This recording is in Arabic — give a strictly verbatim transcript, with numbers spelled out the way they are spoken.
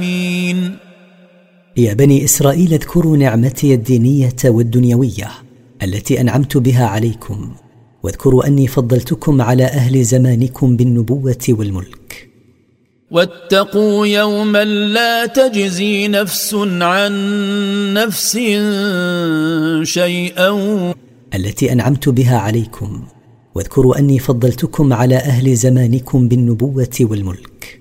يا بني إسرائيل اذكروا نعمتي الدينية والدنيوية التي أنعمت بها عليكم، واذكروا أني فضلتكم على أهل زمانكم بالنبوة والملك. واتقوا يوما لا تجزي نفس عن نفس شيئا التي أنعمت بها عليكم، واذكروا أني فضلتكم على أهل زمانكم بالنبوة والملك.